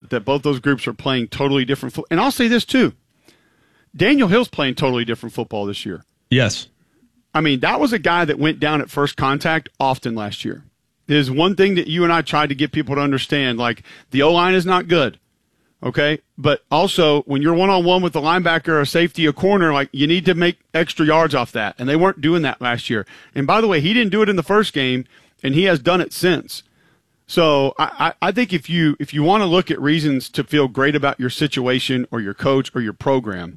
that both those groups are playing totally different football. And I'll say this too. Daniel Hill's playing totally different football this year. Yes. I mean, that was a guy that went down at first contact often last year. There's one thing that you and I tried to get people to understand, like the O-line is not good, okay? But also, when you're one-on-one with a linebacker, a safety, a corner, like you need to make extra yards off that. And they weren't doing that last year. And by the way, he didn't do it in the first game, and he has done it since. So I think if you want to look at reasons to feel great about your situation or your coach or your program,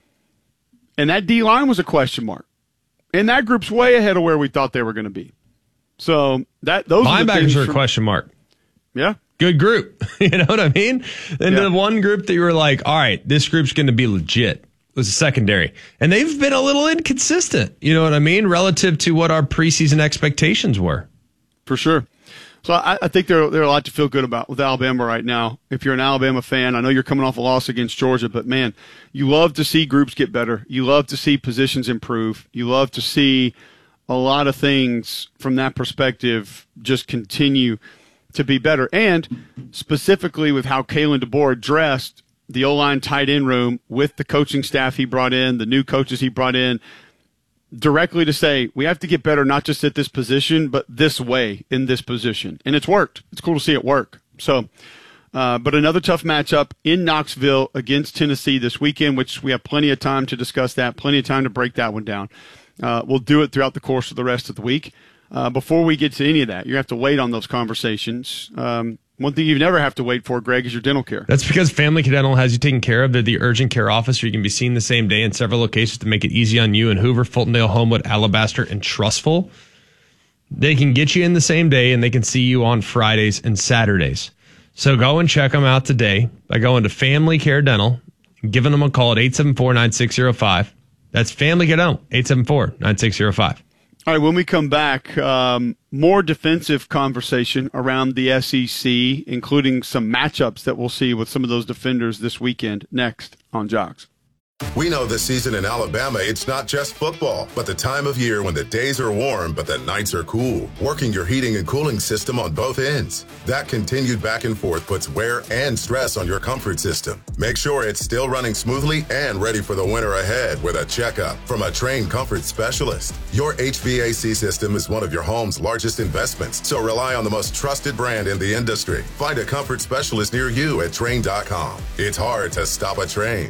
and that D-line was a question mark. And that group's way ahead of where we thought they were going to be. So those linebackers are a question mark. Yeah. Good group. You know what I mean? And the one group that you were like, all right, this group's going to be legit was the secondary. And they've been a little inconsistent, you know what I mean, relative to what our preseason expectations were. For sure. So I think there are a lot to feel good about with Alabama right now. If you're an Alabama fan, I know you're coming off a loss against Georgia, but, man, you love to see groups get better. You love to see positions improve. You love to see a lot of things from that perspective just continue to be better. And specifically with how Kalen DeBoer addressed the O-line tight end room with the coaching staff he brought in, the new coaches he brought in, directly to say, we have to get better not just at this position, but this way in this position. And it's worked. It's cool to see it work. So, but another tough matchup in Knoxville against Tennessee this weekend, which we have plenty of time to discuss that, plenty of time to break that one down. We'll do it throughout the course of the rest of the week. Before we get to any of that, you have to wait on those conversations. One thing you never have to wait for, Greg, is your dental care. That's because Family Care Dental has you taken care of. They're the urgent care office where you can be seen the same day in several locations to make it easy on you in Hoover, Fultondale, Homewood, Alabaster, and Trustful. They can get you in the same day, and they can see you on Fridays and Saturdays. So go and check them out today by going to Family Care Dental and giving them a call at 874-9605. That's Family Care Dental, 874-9605. All right, when we come back, more defensive conversation around the SEC, including some matchups that we'll see with some of those defenders this weekend, next on Jocks. We know this season in Alabama, it's not just football, but the time of year when the days are warm, but the nights are cool. Working your heating and cooling system on both ends. That continued back and forth puts wear and stress on your comfort system. Make sure it's still running smoothly and ready for the winter ahead with a checkup from a trained comfort specialist. Your HVAC system is one of your home's largest investments, so rely on the most trusted brand in the industry. Find a comfort specialist near you at Trane.com. It's hard to stop a train.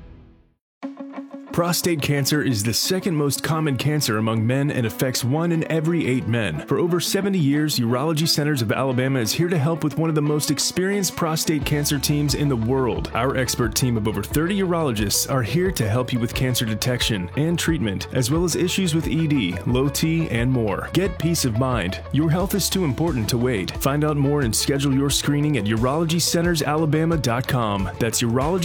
Prostate cancer is the second most common cancer among men and affects 1 in every 8 men. For over 70 years, Urology Centers of Alabama is here to help with one of the most experienced prostate cancer teams in the world. Our expert team of over 30 urologists are here to help you with cancer detection and treatment, as well as issues with ED, low T, and more. Get peace of mind. Your health is too important to wait. Find out more and schedule your screening at UrologyCentersAlabama.com. That's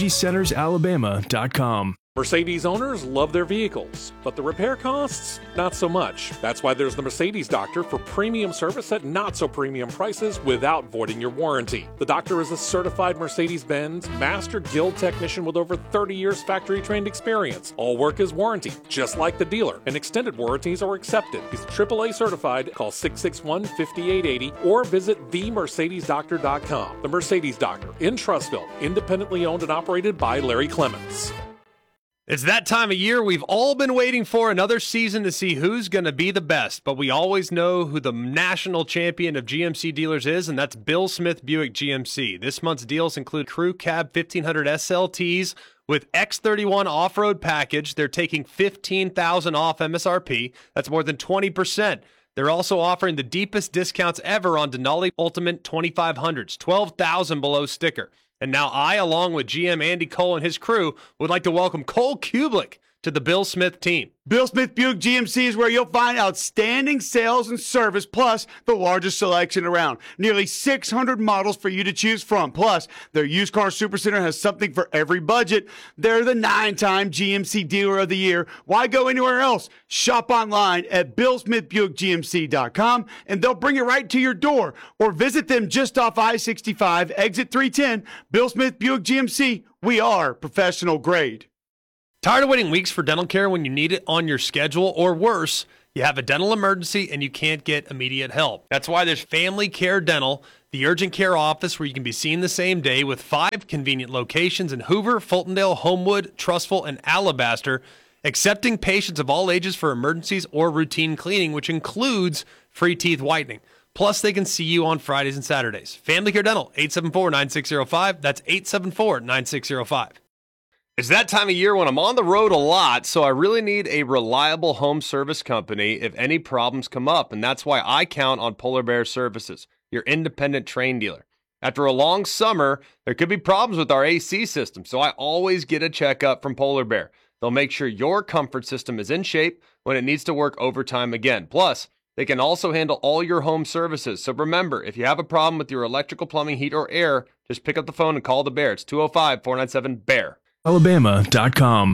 UrologyCentersAlabama.com. Mercedes owners love their vehicles, but the repair costs, not so much. That's why there's the Mercedes Doctor for premium service at not-so-premium prices without voiding your warranty. The Doctor is a certified Mercedes-Benz Master Guild technician with over 30 years factory-trained experience. All work is warranty, just like the dealer, and extended warranties are accepted. He's AAA certified. Call 661-5880 or visit themercedesdoctor.com. The Mercedes Doctor in Trussville, independently owned and operated by Larry Clements. It's that time of year we've all been waiting for, another season to see who's going to be the best. But we always know who the national champion of GMC dealers is, and that's Bill Smith Buick GMC. This month's deals include Crew Cab 1500 SLTs with X31 off-road package. They're taking $15,000 off MSRP. That's more than 20%. They're also offering the deepest discounts ever on Denali Ultimate 2500s, $12,000 below sticker. And now I, along with GM Andy Cole and his crew, would like to welcome Cole Kublik to the Bill Smith team. Bill Smith Buick GMC is where you'll find outstanding sales and service, plus the largest selection around. Nearly 600 models for you to choose from. Plus, their used car supercenter has something for every budget. They're the 9-time GMC Dealer of the Year. Why go anywhere else? Shop online at BillSmithBuickGMC.com, and they'll bring it right to your door. Or visit them just off I-65, exit 310. Bill Smith Buick GMC, we are professional grade. Tired of waiting weeks for dental care when you need it on your schedule, or worse, you have a dental emergency and you can't get immediate help? That's why there's Family Care Dental The urgent care office where you can be seen the same day with 5 convenient locations in Hoover, Fultondale, Homewood, Trussville, and Alabaster, accepting patients of all ages for emergencies or routine cleaning, which includes free teeth whitening. Plus, they can see you on Fridays and Saturdays. Family Care Dental, 874-9605. That's 874-9605. It's that time of year when I'm on the road a lot, so I really need a reliable home service company if any problems come up, and that's why I count on Polar Bear Services, your independent train dealer. After a long summer, there could be problems with our AC system, so I always get a checkup from Polar Bear. They'll make sure your comfort system is in shape when it needs to work overtime again. Plus, they can also handle all your home services. So remember, if you have a problem with your electrical, plumbing, heat, or air, just pick up the phone and call the Bear. It's 205-497-BEAR. Alabama.com.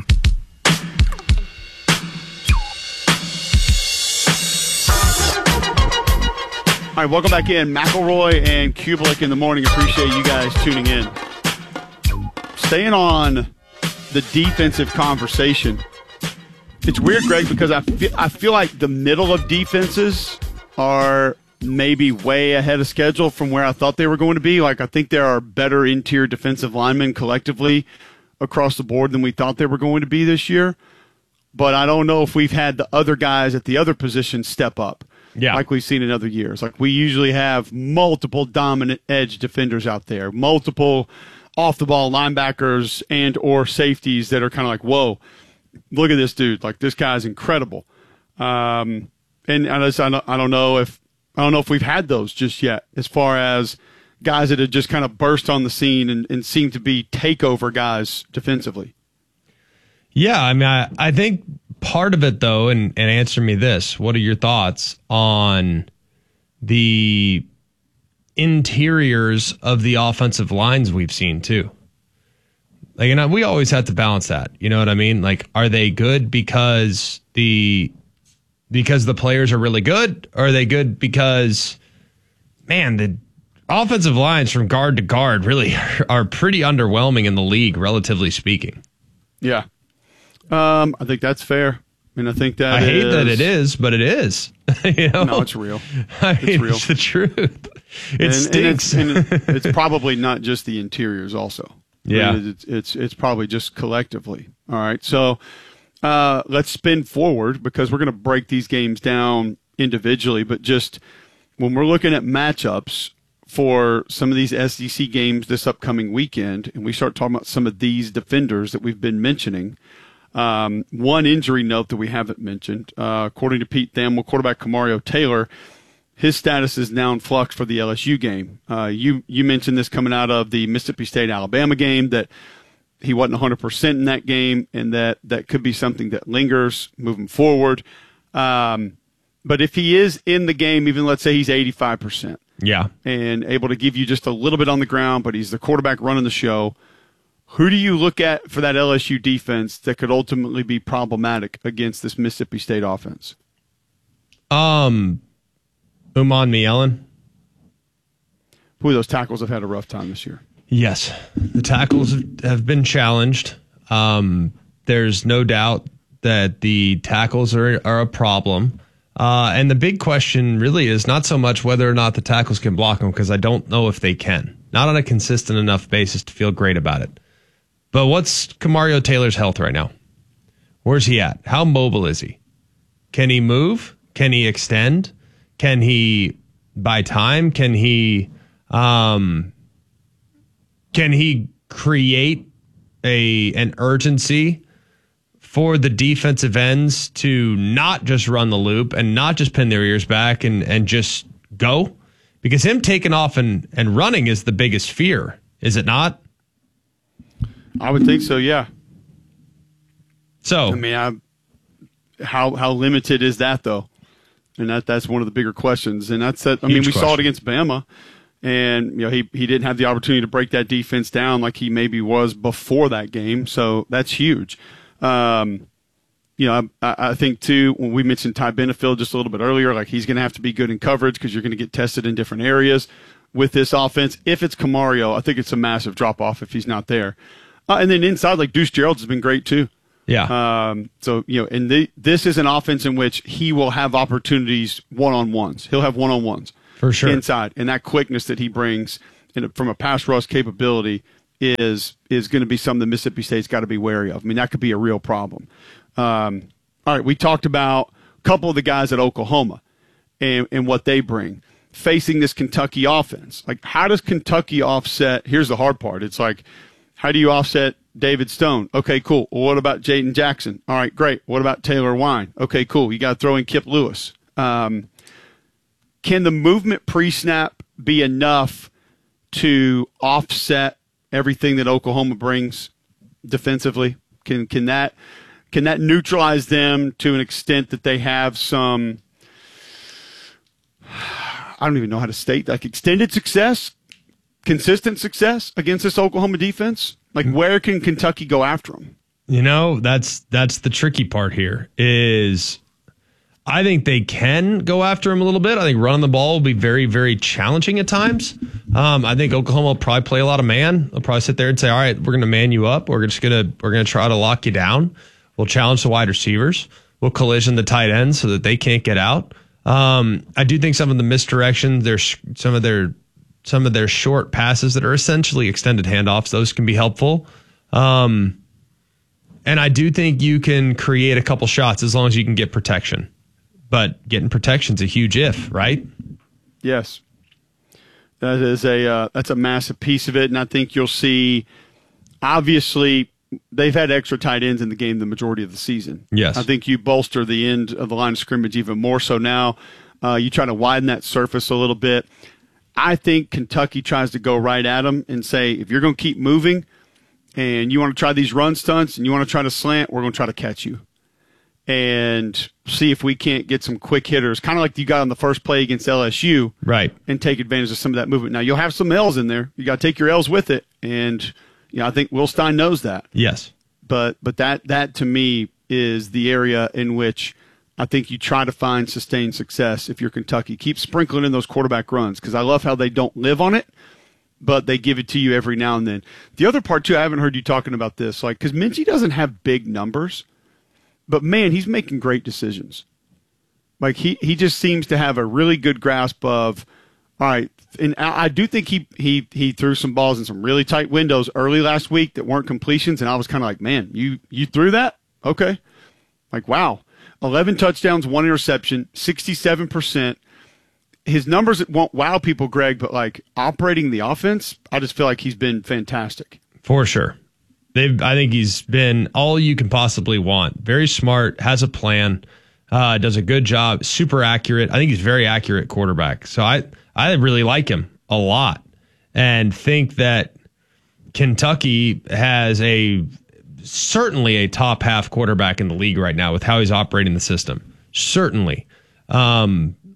All right, welcome back in. McElroy and Kublik in the morning. Appreciate you guys tuning in. Staying on the defensive conversation. It's weird, Greg, because I feel like the middle of defenses are maybe way ahead of schedule from where I thought they were going to be. Like, I think there are better interior defensive linemen collectively across the board than we thought they were going to be this year. But I don't know if we've had the other guys at the other positions step up like we've seen in other years. Like, we usually have multiple dominant edge defenders out there, multiple off-the-ball linebackers and or safeties that are kind of like, whoa, look at this dude. Like, this guy's incredible. And I don't know if we've had those just yet, as far as guys that have just kind of burst on the scene and seem to be takeover guys defensively. Yeah, I mean, I think part of it, though, and answer me this, what are your thoughts on the interiors of the offensive lines we've seen, too? Like, and we always have to balance that. You know what I mean? Like, are they good because the players are really good? Or are they good because, man, the offensive lines from guard to guard really are pretty underwhelming in the league, relatively speaking? Yeah. I think that's fair. I mean, I think that I hate that it is, but it is. You know? No, it's real. It's real. It's the truth. It stinks. And it's probably not just the interiors also. Yeah. I mean, it's probably just collectively. All right. So let's spin forward, because we're going to break these games down individually. But just when we're looking at matchups for some of these SEC games this upcoming weekend, and we start talking about some of these defenders that we've been mentioning, one injury note that we haven't mentioned, according to Pete Thamel, quarterback Kamario Taylor, his status is now in flux for the LSU game. You mentioned this coming out of the Mississippi State-Alabama game, that he wasn't 100% in that game, and that could be something that lingers moving forward. But if he is in the game, even let's say he's 85%, and able to give you just a little bit on the ground, but he's the quarterback running the show, who do you look at for that LSU defense that could ultimately be problematic against this Mississippi State offense? Uman Mielen. Boy, those tackles have had a rough time this year. Yes, the tackles have been challenged. There's no doubt that the tackles are a problem. And the big question really is not so much whether or not the tackles can block them, because I don't know if they can. Not on a consistent enough basis to feel great about it. But what's Kamario Taylor's health right now? Where's he at? How mobile is he? Can he move? Can he extend? Can he buy time? Can he create an urgency for the defensive ends to not just run the loop and not just pin their ears back and just go? Because him taking off and running is the biggest fear, is it not? I would think so, yeah. So, I mean, how limited is that, though? And that's one of the bigger questions. And that's that. I mean, we saw it against Bama, and he didn't have the opportunity to break that defense down like he maybe was before that game. So that's huge. I think too, when we mentioned Ty Benefield just a little bit earlier, like, he's going to have to be good in coverage because you're going to get tested in different areas with this offense. If it's Kamario, I think it's a massive drop off if he's not there. And then inside, like, Deuce Gerald's has been great too. Yeah. This is an offense in which he will have opportunities one-on-ones. He'll have one-on-ones. for sure inside, and that quickness that he brings from a pass rush capability is going to be something that Mississippi State's got to be wary of. I mean, that could be a real problem. All right, we talked about a couple of the guys at Oklahoma and what they bring facing this Kentucky offense. Like, how does Kentucky offset? Here's the hard part. It's like, how do you offset David Stone? Okay, cool. Well, what about Jaden Jackson? All right, great. What about Taylor Wine? Okay, cool. You got to throw in Kip Lewis. Can the movement pre-snap be enough to offset everything that Oklahoma brings defensively? Can that neutralize them to an extent that they have some, I don't even know how to state, like extended success, consistent success against this Oklahoma defense? Like, where can Kentucky go after them? You know, that's the tricky part here is I think they can go after him a little bit. I think running the ball will be very, very challenging at times. I think Oklahoma will probably play a lot of man. They'll probably sit there and say, all right, we're going to man you up. We're going to try to lock you down. We'll challenge the wide receivers. We'll collision the tight ends so that they can't get out. I do think some of the misdirection, some of their short passes that are essentially extended handoffs, those can be helpful. And I do think you can create a couple shots as long as you can get protection. But getting protection's a huge if, right? Yes. That's a massive piece of it, and I think you'll see, obviously, they've had extra tight ends in the game the majority of the season. Yes. I think you bolster the end of the line of scrimmage even more so now. You try to widen that surface a little bit. I think Kentucky tries to go right at them and say, if you're going to keep moving and you want to try these run stunts and you want to try to slant, we're going to try to catch you and see if we can't get some quick hitters, kind of like you got on the first play against LSU, right? And take advantage of some of that movement. Now, you'll have some L's in there. You got to take your L's with it, and I think Will Stein knows that. Yes, but that to me is the area in which I think you try to find sustained success if you're Kentucky. Keep sprinkling in those quarterback runs because I love how they don't live on it, but they give it to you every now and then. The other part, too, I haven't heard you talking about this, like because Minchie doesn't have big numbers, but, man, he's making great decisions. Like, he just seems to have a really good grasp of, all right, and I do think he threw some balls in some really tight windows early last week that weren't completions, and I was kind of like, man, you threw that? Okay. Like, wow. 11 touchdowns, 1 interception, 67%. His numbers won't wow people, Greg, but, like, operating the offense, I just feel like he's been fantastic. For sure. I think he's been all you can possibly want. Very smart, has a plan, does a good job, super accurate. I think he's very accurate quarterback. So I really like him a lot and think that Kentucky has certainly a top half quarterback in the league right now with how he's operating the system. Certainly. Are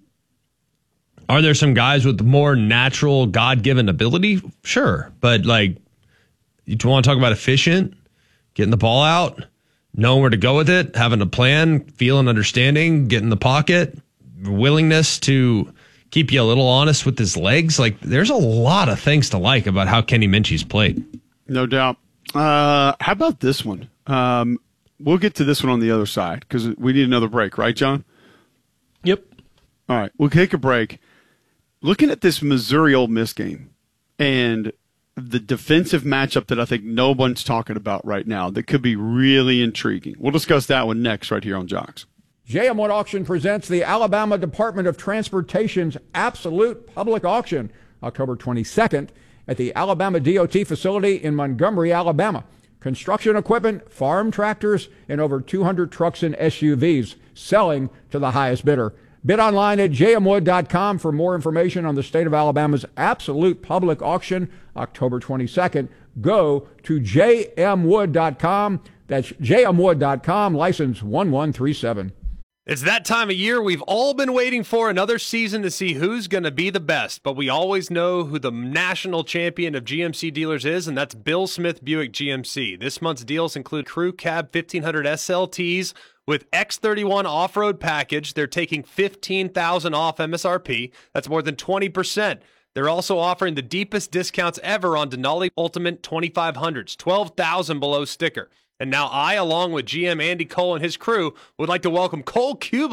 there some guys with more natural God-given ability? Sure. But like, you want to talk about efficient, getting the ball out, knowing where to go with it, having a plan, feeling, understanding, getting the pocket, willingness to keep you a little honest with his legs. Like, there's a lot of things to like about how Kenny Minchie's played. No doubt. How about this one? We'll get to this one on the other side because we need another break, right, John? Yep. All right, we'll take a break. Looking at this Missouri-Ole Miss game and the defensive matchup that I think no one's talking about right now that could be really intriguing. We'll discuss that one next right here on Jocks. J.M. Wood Auction presents the Alabama Department of Transportation's Absolute Public Auction, October 22nd at the Alabama DOT facility in Montgomery, Alabama. Construction equipment, farm tractors, and over 200 trucks and SUVs selling to the highest bidder. Bid online at jmwood.com for more information on the state of Alabama's Absolute Public Auction, October 22nd. Go to jmwood.com. That's jmwood.com, license 1137. It's that time of year we've all been waiting for, another season to see who's going to be the best. But we always know who the national champion of GMC dealers is, and that's Bill Smith Buick GMC. This month's deals include Crew Cab 1500 SLTs with X31 off-road package. They're taking $15,000 off MSRP. That's more than 20%. They're also offering the deepest discounts ever on Denali Ultimate 2500s, $12,000 below sticker. And now I, along with GM Andy Cole and his crew, would like to welcome Cole Kublik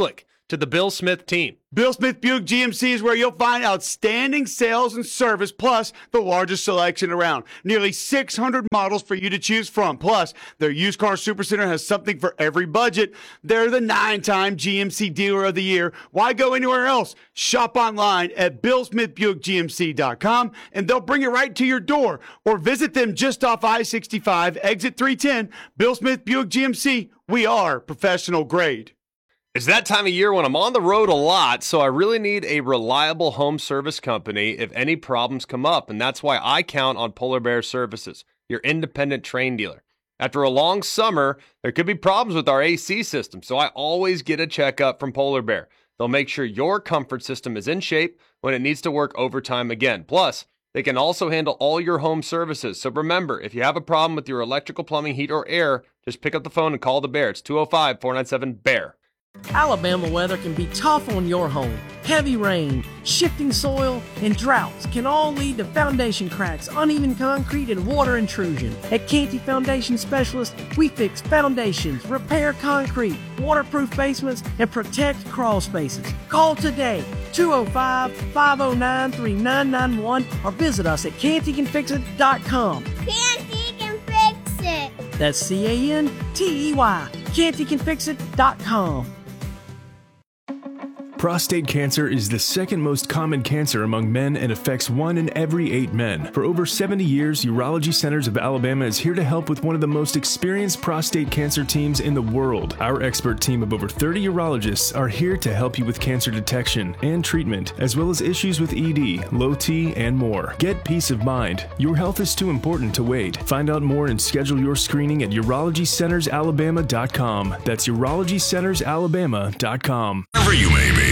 to the Bill Smith team. Bill Smith Buick GMC is where you'll find outstanding sales and service, plus the largest selection around. Nearly 600 models for you to choose from. Plus, their used car supercenter has something for every budget. They're the 9-time GMC Dealer of the Year. Why go anywhere else? Shop online at BillSmithBuickGMC.com, and they'll bring it right to your door. Or visit them just off I-65, exit 310. Bill Smith Buick GMC. We are professional grade. It's that time of year when I'm on the road a lot, so I really need a reliable home service company if any problems come up, and that's why I count on Polar Bear Services, your independent Trane dealer. After a long summer, there could be problems with our AC system, so I always get a checkup from Polar Bear. They'll make sure your comfort system is in shape when it needs to work overtime again. Plus, they can also handle all your home services. So remember, if you have a problem with your electrical, plumbing, heat, or air, just pick up the phone and call the Bear. It's 205-497-BEAR. Alabama weather can be tough on your home. Heavy rain, shifting soil, and droughts can all lead to foundation cracks, uneven concrete, and water intrusion. At Canty Foundation Specialists, we fix foundations, repair concrete, waterproof basements, and protect crawl spaces. Call today, 205-509-3991, or visit us at CantyCanFixIt.com. Canty can fix it. That's CANTEY, CantyCanFixIt.com. Prostate cancer is the second most common cancer among men and affects 1 in every 8 men. For over 70 years, Urology Centers of Alabama is here to help with one of the most experienced prostate cancer teams in the world. Our expert team of over 30 urologists are here to help you with cancer detection and treatment, as well as issues with ED, low T, and more. Get peace of mind. Your health is too important to wait. Find out more and schedule your screening at UrologyCentersAlabama.com. That's UrologyCentersAlabama.com. Wherever you may be.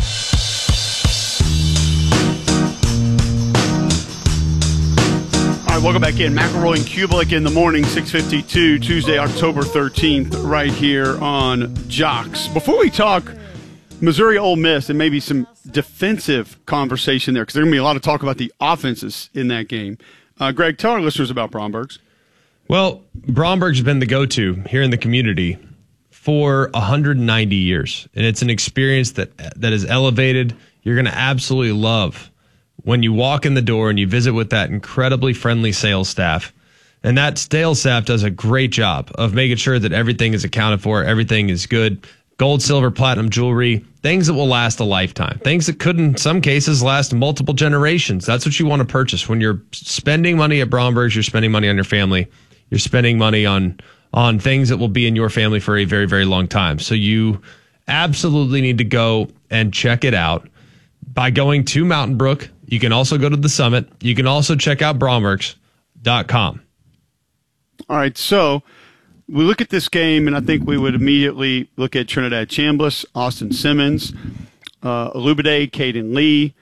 All right, welcome back in. McElroy and Kubelik in the morning, 6:52, Tuesday, October 13th, right here on Jocks. Before we talk Missouri Ole Miss and maybe some defensive conversation there, because there's going to be a lot of talk about the offenses in that game. Greg, tell our listeners about Bromberg's. Well, Bromberg's been the go-to here in the community for 190 years, and it's an experience that is elevated. You're going to absolutely love when you walk in the door and you visit with that incredibly friendly sales staff. And that sales staff does a great job of making sure that everything is accounted for, everything is good. Gold, silver, platinum jewelry, things that will last a lifetime, things that could in some cases last multiple generations. That's what you want to purchase. When you're spending money at Bromberg's, you're spending money on your family. You're spending money on things that will be in your family for a very, very long time. So you absolutely need to go and check it out by going to Mountain Brook. You can also go to the Summit. You can also check out Brombergs.com. All right, so we look at this game, and I think we would immediately look at Trinidad Chambliss, Austin Simmons, Olubade, Caden Lee,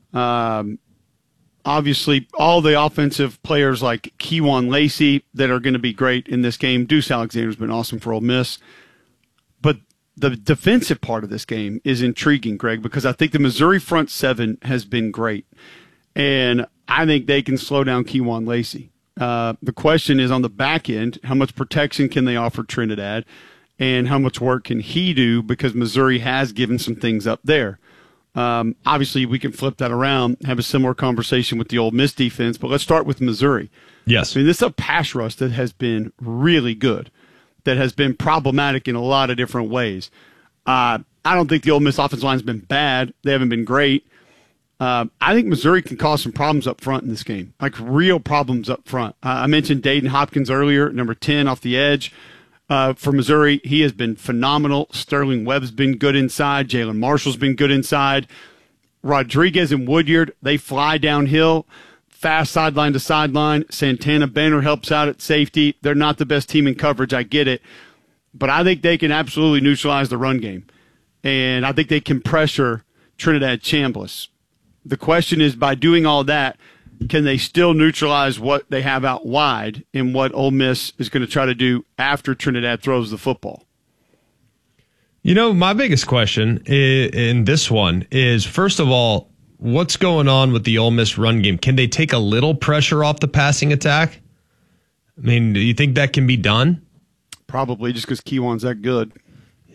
obviously all the offensive players like Kewan Lacey that are going to be great in this game. Deuce Alexander's been awesome for Ole Miss. But the defensive part of this game is intriguing, Greg, because I think the Missouri front seven has been great. And I think they can slow down Kewan Lacey. The question is on the back end, how much protection can they offer Trinidad and how much work can he do, because Missouri has given some things up there. Obviously, we can flip that around, have a similar conversation with the Ole Miss defense, but let's start with Missouri. Yes. I mean, this is a pass rush that has been really good, that has been problematic in a lot of different ways. I don't think the Ole Miss offensive line has been bad. They haven't been great. I think Missouri can cause some problems up front in this game, like real problems up front. I mentioned Dayton Hopkins earlier, number 10 off the edge. For Missouri, he has been phenomenal. Sterling Webb's been good inside. Jalen Marshall's been good inside. Rodriguez and Woodyard, they fly downhill, fast sideline to sideline. Santana Banner helps out at safety. They're not the best team in coverage, I get it. But I think they can absolutely neutralize the run game. And I think they can pressure Trinidad Chambliss. The question is, by doing all that, can they still neutralize what they have out wide and what Ole Miss is going to try to do after Trinidad throws the football? You know, my biggest question in this one is, first of all, what's going on with the Ole Miss run game? Can they take a little pressure off the passing attack? I mean, do you think that can be done? Probably, just because Kewan's that good.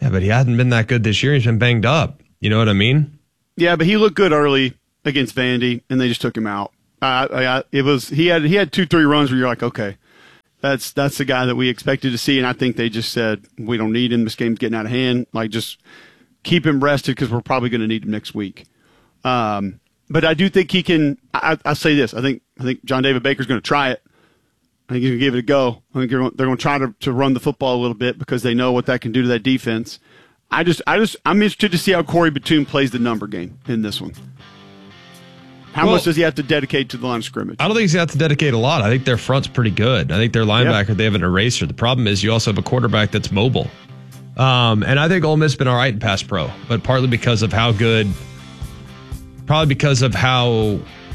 Yeah, but he hadn't been that good this year. He's been banged up. You know what I mean? Yeah, but he looked good early against Vandy, and they just took him out. He had 2-3 runs where you're like, okay, that's the guy that we expected to see, and I think they just said, we don't need him. This game's getting out of hand. Like, just keep him rested because we're probably going to need him next week. But I do think he can. I say this. I think John David Baker's going to try it. I think he's going to give it a go. I think they're going to try to run the football a little bit because they know what that can do to that defense. I'm interested to see how Corey Batum plays the number game in this one. How much does he have to dedicate to the line of scrimmage? I don't think he's got to dedicate a lot. I think their front's pretty good. I think their linebacker, they have an eraser. The problem is you also have a quarterback that's mobile. And I think Ole Miss has been all right in pass pro, but partly because of how good, probably because of how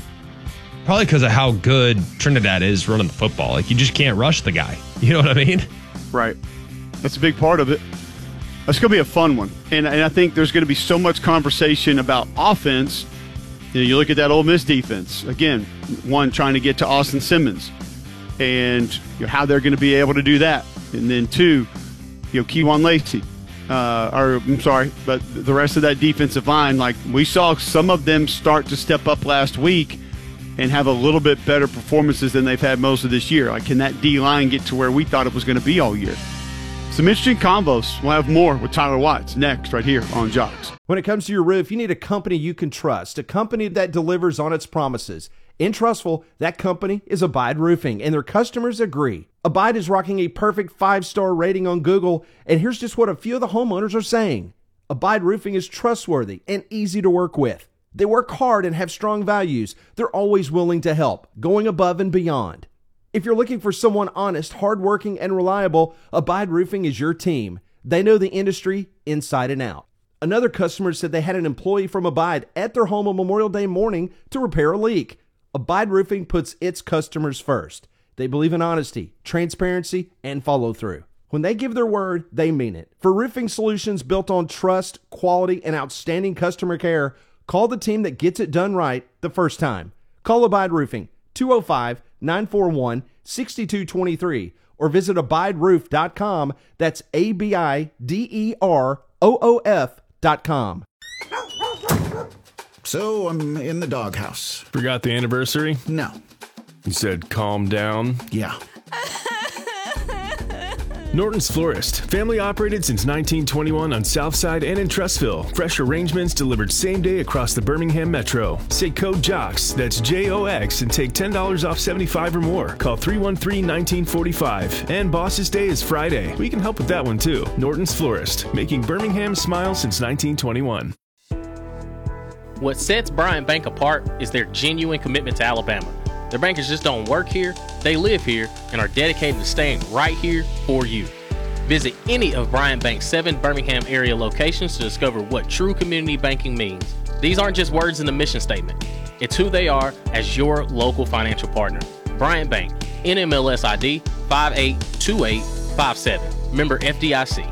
good Trinidad is running the football. Like, you just can't rush the guy. You know what I mean? Right. That's a big part of it. It's going to be a fun one. And I think there's going to be so much conversation about offense. You look at that Ole Miss defense. Again, one, trying to get to Austin Simmons and how they're going to be able to do that. And then two, Kewan Lacey. But the rest of that defensive line, like we saw some of them start to step up last week and have a little bit better performances than they've had most of this year. Like, can that D-line get to where we thought it was going to be all year? Some interesting combos. We'll have more with Tyler Watts next right here on Jocks. When it comes to your roof, you need a company you can trust, a company that delivers on its promises. In Trustful, that company is Abide Roofing, and their customers agree. Abide is rocking a perfect 5-star rating on Google, and here's just what a few of the homeowners are saying. Abide Roofing is trustworthy and easy to work with. They work hard and have strong values. They're always willing to help, going above and beyond. If you're looking for someone honest, hardworking, and reliable, Abide Roofing is your team. They know the industry inside and out. Another customer said they had an employee from Abide at their home on Memorial Day morning to repair a leak. Abide Roofing puts its customers first. They believe in honesty, transparency, and follow through. When they give their word, they mean it. For roofing solutions built on trust, quality, and outstanding customer care, call the team that gets it done right the first time. Call Abide Roofing, 205-941-6223, or visit abideroof.com. That's ABIDEROOF.com. So I'm in the doghouse. Forgot the anniversary? No. You said calm down? Yeah. Norton's Florist. Family operated since 1921 on Southside and in Trussville. Fresh arrangements delivered same day across the Birmingham Metro. Say code JOX, that's JOX, and take $10 off 75 or more. Call 313-1945. And Boss's Day is Friday. We can help with that one too. Norton's Florist, making Birmingham smile since 1921. What sets Bryant Bank apart is their genuine commitment to Alabama. Their bankers just don't work here, they live here, and are dedicated to staying right here for you. Visit any of Bryant Bank's 7 Birmingham area locations to discover what true community banking means. These aren't just words in the mission statement. It's who they are as your local financial partner. Bryant Bank, NMLS ID 582857. Member FDIC.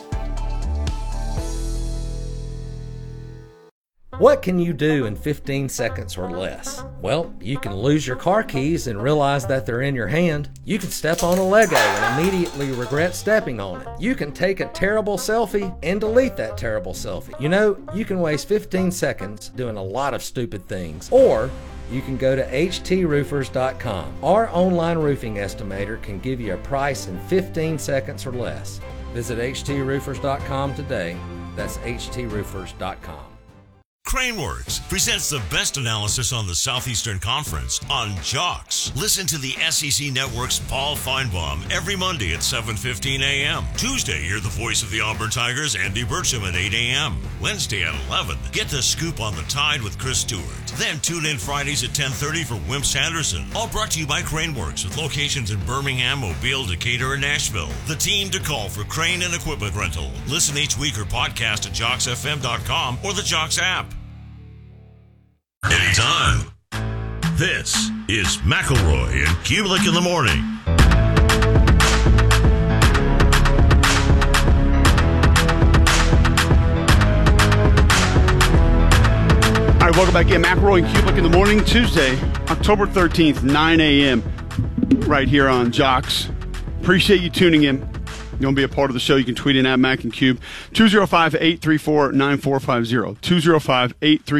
What can you do in 15 seconds or less? Well, you can lose your car keys and realize that they're in your hand. You can step on a Lego and immediately regret stepping on it. You can take a terrible selfie and delete that terrible selfie. You know, you can waste 15 seconds doing a lot of stupid things. Or you can go to HTRoofers.com. Our online roofing estimator can give you a price in 15 seconds or less. Visit HTRoofers.com today. That's HTRoofers.com. Craneworks presents the best analysis on the Southeastern Conference on Jocks. Listen to the SEC Network's Paul Feinbaum every Monday at 7:15 a.m. Tuesday, hear the voice of the Auburn Tigers, Andy Burcham, at 8 a.m. Wednesday at 11, get the scoop on the Tide with Chris Stewart. Then tune in Fridays at 10:30 for Wimps Anderson. All brought to you by Craneworks with locations in Birmingham, Mobile, Decatur, and Nashville. The team to call for crane and equipment rental. Listen each week or podcast at JocksFM.com or the Jocks app. Anytime. This is McElroy and Kubelik in the morning. All right, welcome back in. McElroy and Kubelik in the morning, Tuesday, October 13th, 9 a.m., right here on Jocks. Appreciate you tuning in. You want to be a part of the show, you can tweet in at Mac and Cube, 205-834-9450,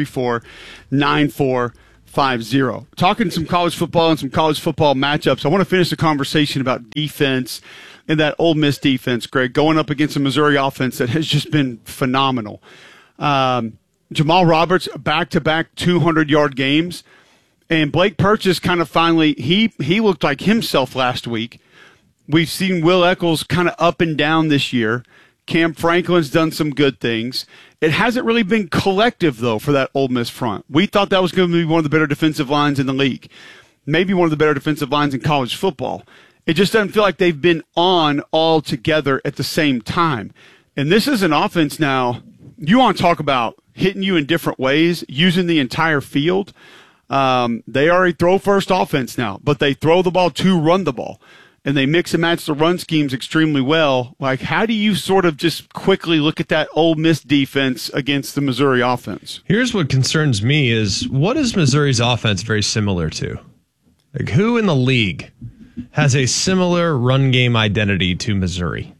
205-834-9450. Talking some college football and some college football matchups, I want to finish the conversation about defense and that Ole Miss defense, Greg, going up against a Missouri offense that has just been phenomenal. Jamal Roberts, back-to-back 200-yard games. And Blake Purchase kind of finally, he looked like himself last week. We've seen Will Eccles kind of up and down this year. Cam Franklin's done some good things. It hasn't really been collective, though, for that Ole Miss front. We thought that was going to be one of the better defensive lines in the league, maybe one of the better defensive lines in college football. It just doesn't feel like they've been on all together at the same time. And this is an offense now, you want to talk about hitting you in different ways, using the entire field. They are a throw-first offense now, but they throw the ball to run the ball. And they mix and match the run schemes extremely well. Like, how do you sort of just quickly look at that Ole Miss defense against the Missouri offense? Here's what concerns me is, what is Missouri's offense very similar to? Like, who in the league has a similar run game identity to Missouri?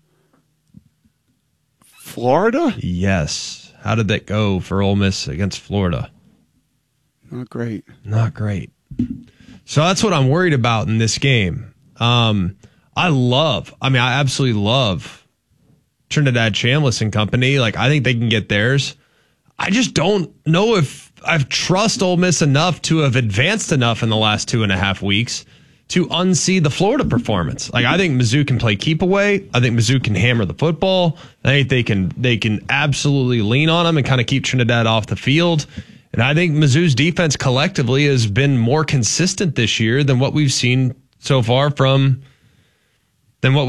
Florida? Yes. How did that go for Ole Miss against Florida? Not great. Not great. So that's what I'm worried about in this game. I absolutely love Trinidad Chambliss and company. Like, I think they can get theirs. I just don't know if I trust Ole Miss enough to have advanced enough in the last 2.5 weeks to unsee the Florida performance. Like, I think Mizzou can play keep away. I think Mizzou can hammer the football. I think they can absolutely lean on them and kind of keep Trinidad off the field. And I think Mizzou's defense collectively has been more consistent this year than what we've seen so far from Ole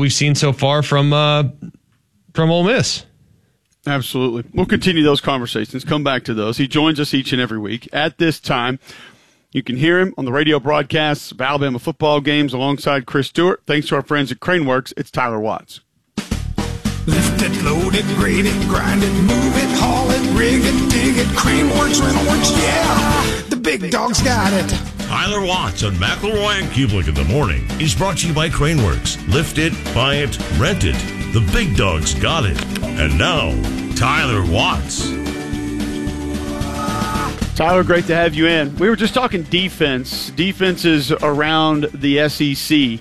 Miss. Absolutely. We'll continue those conversations, come back to those. He joins us each and every week at this time. You can hear him on the radio broadcasts of Alabama football games alongside Chris Stewart. Thanks to our friends at Craneworks, it's Tyler Watts. Lift it, load it, grade it, grind it, move it, haul it, rig it, dig it, Craneworks, Rentalworks, yeah, the big dog's got it. Tyler Watts on McElroy and Kublik in the morning is brought to you by Craneworks. Lift it, buy it, rent it. The big dog's got it. And now, Tyler Watts. Tyler, great to have you in. We were just talking defense. Defenses around the SEC.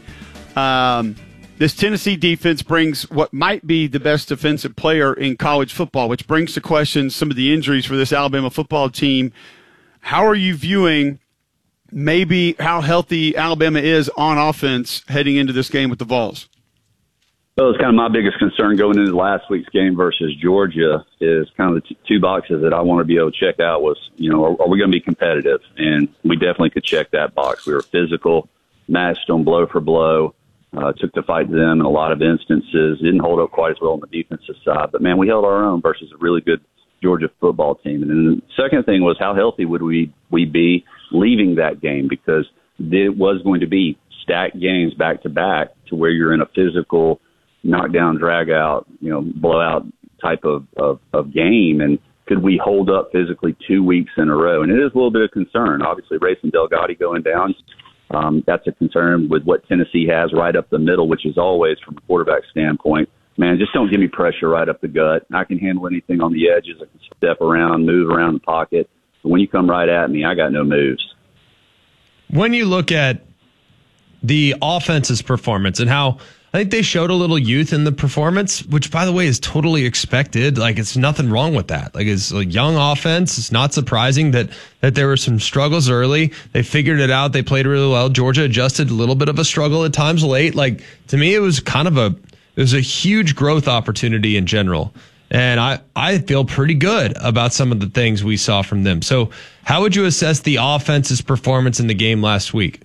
This Tennessee defense brings what might be the best defensive player in college football, which brings to question some of the injuries for this Alabama football team. How are you viewing maybe how healthy Alabama is on offense heading into this game with the Vols? Well, it's kind of my biggest concern going into last week's game versus Georgia is kind of the two boxes that I want to be able to check out was, are we going to be competitive? And we definitely could check that box. We were physical, matched them blow for blow, took the fight to them in a lot of instances. Didn't hold up quite as well on the defensive side. But, man, we held our own versus a really good Georgia football team. And then the second thing was how healthy would we be leaving that game, because it was going to be stacked games back-to-back to where you're in a physical knockdown, drag-out, blowout type of game. And could we hold up physically 2 weeks in a row? And it is a little bit of concern. Obviously, Racing Delgado going down, that's a concern with what Tennessee has right up the middle, which is always, from a quarterback standpoint, man, just don't give me pressure right up the gut. I can handle anything on the edges. I can step around, move around the pocket. But when you come right at me, I got no moves. When you look at the offense's performance and how I think they showed a little youth in the performance, which, by the way, is totally expected. Like, it's nothing wrong with that. Like, it's a young offense. It's not surprising that there were some struggles early. They figured it out. They played really well. Georgia adjusted a little bit of a struggle at times late. Like, to me, it was a huge growth opportunity in general. And I feel pretty good about some of the things we saw from them. So how would you assess the offense's performance in the game last week?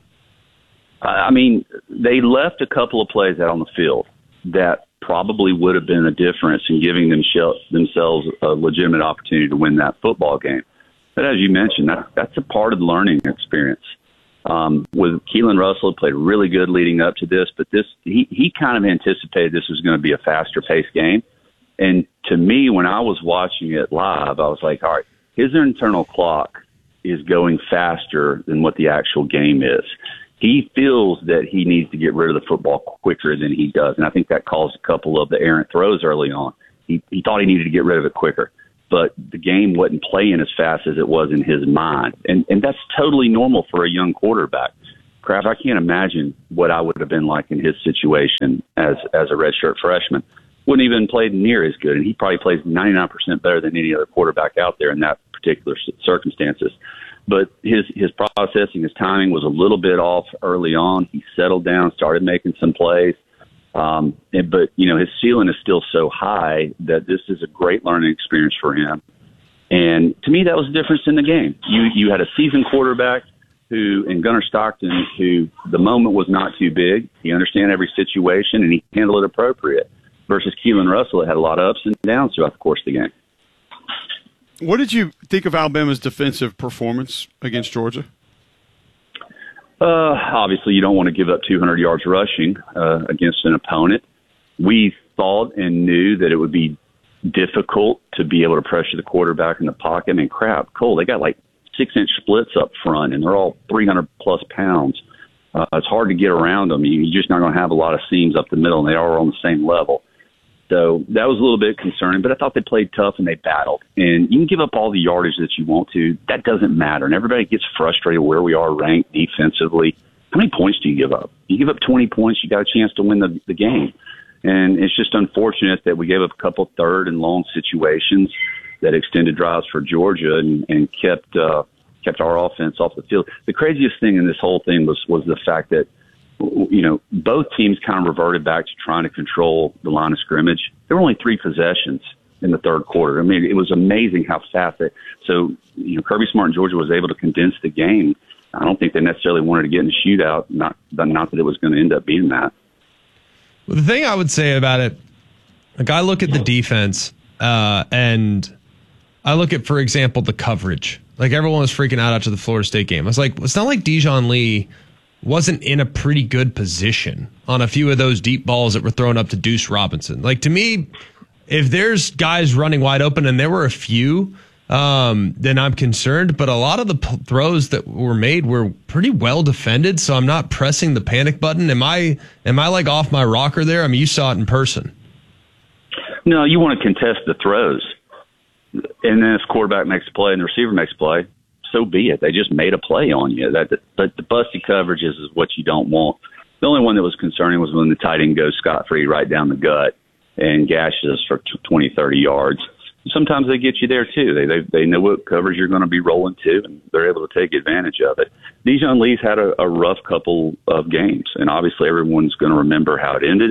I mean, they left a couple of plays out on the field that probably would have been a difference in giving themselves a legitimate opportunity to win that football game. But as you mentioned, that's a part of the learning experience. With Keelan Russell, played really good leading up to this, but he kind of anticipated this was going to be a faster-paced game. And to me, when I was watching it live, I was like, all right, his internal clock is going faster than what the actual game is. he feels that he needs to get rid of the football quicker than he does. And I think that caused a couple of the errant throws early on. He thought he needed to get rid of it quicker, but the game wasn't playing as fast as it was in his mind. And that's totally normal for a young quarterback. Kraft, I can't imagine what I would have been like in his situation as a redshirt freshman. Wouldn't even played near as good, and he probably plays 99% better than any other quarterback out there in that particular circumstances. But his processing, his timing was a little bit off early on. He settled down, started making some plays. But, his ceiling is still so high that this is a great learning experience for him. And to me, that was the difference in the game. You had a seasoned quarterback in Gunnar Stockton, who the moment was not too big. He understood every situation, and he handled it appropriate, versus Keelan Russell, that had a lot of ups and downs throughout the course of the game. What did you think of Alabama's defensive performance against Georgia? Obviously, you don't want to give up 200 yards rushing against an opponent. We thought and knew that it would be difficult to be able to pressure the quarterback in the pocket. I mean, Cole, they got like 6-inch splits up front, and they're all 300-plus pounds. It's hard to get around them. You're just not going to have a lot of seams up the middle, and they are on the same level. So that was a little bit concerning, but I thought they played tough and they battled. And you can give up all the yardage that you want to. That doesn't matter. And everybody gets frustrated where we are ranked defensively. How many points do you give up? You give up 20 points, you got a chance to win the game. And it's just unfortunate that we gave up a couple third and long situations that extended drives for Georgia and kept our offense off the field. The craziest thing in this whole thing was the fact that, both teams kind of reverted back to trying to control the line of scrimmage. There were only 3 possessions in the third quarter. I mean, it was amazing how fast Kirby Smart and Georgia was able to condense the game. I don't think they necessarily wanted to get in the shootout, not that it was going to end up being that. Well, the thing I would say about it, like I look at the defense and I look at, for example, the coverage. Like everyone was freaking out after the Florida State game. I was like, it's not like Dijon Lee wasn't in a pretty good position on a few of those deep balls that were thrown up to Deuce Robinson. Like, to me, if there's guys running wide open, and there were a few, then I'm concerned. But a lot of the throws that were made were pretty well defended, so I'm not pressing the panic button. Am I like off my rocker there? I mean, you saw it in person. No, you want to contest the throws. And then if the quarterback makes a play and the receiver makes a play, so be it. They just made a play on you. But the busty coverage is what you don't want. The only one that was concerning was when the tight end goes scot-free right down the gut and gashes us for 20, 30 yards. Sometimes they get you there, too. They know what coverage you're going to be rolling to, and they're able to take advantage of it. Dijon Lee's had a rough couple of games, and obviously everyone's going to remember how it ended.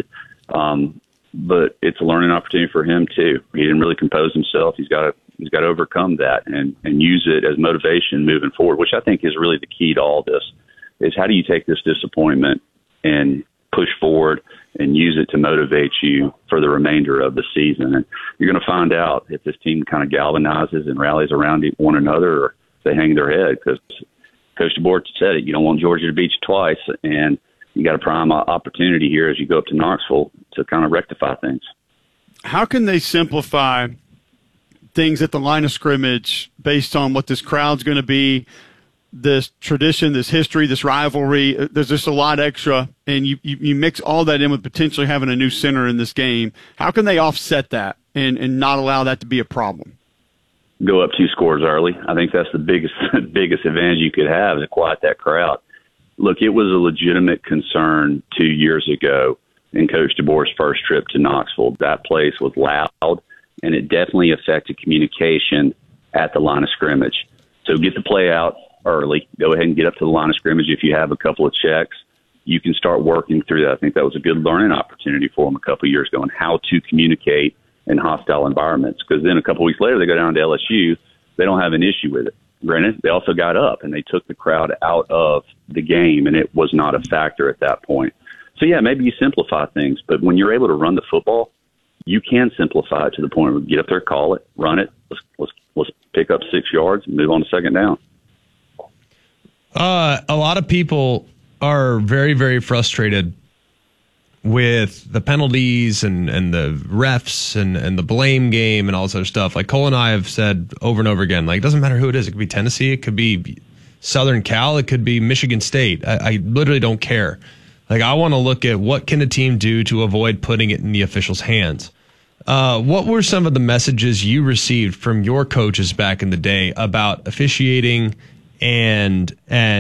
But it's a learning opportunity for him, too. He didn't really compose himself. He's got to overcome that and use it as motivation moving forward, which I think is really the key to all this, is how do you take this disappointment and push forward and use it to motivate you for the remainder of the season. And you're going to find out if this team kind of galvanizes and rallies around one another, or they hang their head, because Coach DeBoer said it, you don't want Georgia to beat you twice, and you got a prime opportunity here as you go up to Knoxville to kind of rectify things. How can they simplify things at the line of scrimmage based on what this crowd's going to be, this tradition, this history, this rivalry? There's just a lot extra, and you mix all that in with potentially having a new center in this game. How can they offset that and not allow that to be a problem? Go up 2 scores early. I think that's the biggest advantage you could have, to quiet that crowd. Look, it was a legitimate concern 2 years ago in Coach DeBoer's first trip to Knoxville. That place was loud, and it definitely affected communication at the line of scrimmage. So get the play out early. Go ahead and get up to the line of scrimmage. If you have a couple of checks, you can start working through that. I think that was a good learning opportunity for them a couple of years ago on how to communicate in hostile environments. Because then a couple of weeks later, they go down to LSU. They don't have an issue with it. Granted, they also got up and they took the crowd out of the game, and it was not a factor at that point. So, yeah, maybe you simplify things, but when you're able to run the football, you can simplify it to the point where you get up there, call it, run it, let's pick up 6 yards and move on to second down. A lot of people are very, very frustrated with the penalties and the refs and the blame game and all this other stuff. Like Cole and I have said over and over again, like, it doesn't matter who it is. It could be Tennessee. It could be Southern Cal. It could be Michigan State. I literally don't care. Like, I want to look at what can a team do to avoid putting it in the officials' hands. What were some of the messages you received from your coaches back in the day about officiating and